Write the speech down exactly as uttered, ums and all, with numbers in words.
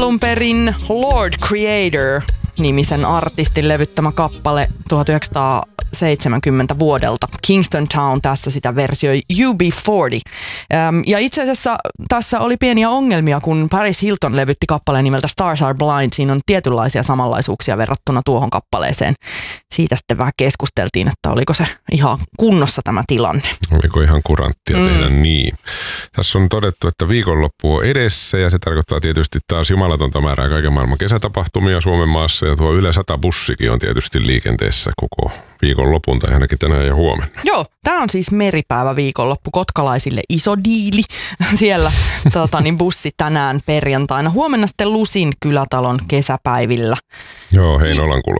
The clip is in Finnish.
alun perin Lord Creator -nimisen artistin levyttämä kappale tuhatyhdeksänsataaseitsemänkymmentä vuodelta. Kingston Town tässä sitä versioi U B neljäkymmentä. Ähm, ja itse asiassa tässä oli pieniä ongelmia, kun Paris Hilton levytti kappaleen nimeltä Stars Are Blind. Siinä on tietynlaisia samanlaisuuksia verrattuna tuohon kappaleeseen. Siitä sitten vähän keskusteltiin, että oliko se ihan kunnossa tämä tilanne. Oliko ihan kuranttia mm. tehdä niin. Tässä on todettu, että viikonloppu on edessä ja se tarkoittaa tietysti taas jumalatonta määrää kaiken maailman kesätapahtumia Suomen maassa. Ja tuo Yle sata bussikin on tietysti liikenteessä koko viikonlopun tai ainakin tänään ja huomenna. Joo, tämä on siis meripäivä viikonloppu kotkalaisille iso diili. Siellä tota, niin bussi tänään perjantaina. Huomenna sitten Lusin kylätalon kesäpäivillä. Joo, Heinolan kulmalla.